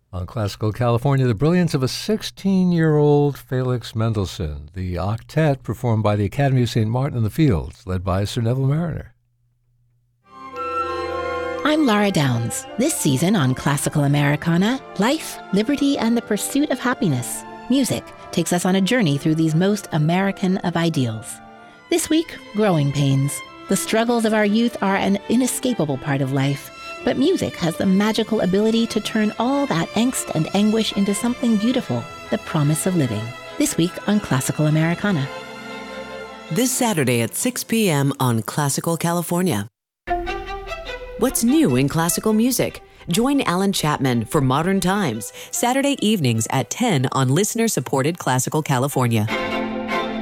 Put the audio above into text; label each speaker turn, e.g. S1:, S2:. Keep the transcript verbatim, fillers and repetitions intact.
S1: On Classical California, the brilliance of a sixteen-year-old Felix Mendelssohn, the octet performed by the Academy of Saint Martin in the Fields, led by Sir Neville Mariner.
S2: I'm Laura Downs. This season on Classical Americana, life, liberty, and the pursuit of happiness. Music takes us on a journey through these most American of ideals. This week, growing pains. The struggles of our youth are an inescapable part of life, but music has the magical ability to turn all that angst and anguish into something beautiful, the promise of living. This week on Classical Americana.
S3: This Saturday at six p.m. on Classical California. What's new in classical music? Join Alan Chapman for Modern Times, Saturday evenings at ten on listener-supported Classical California.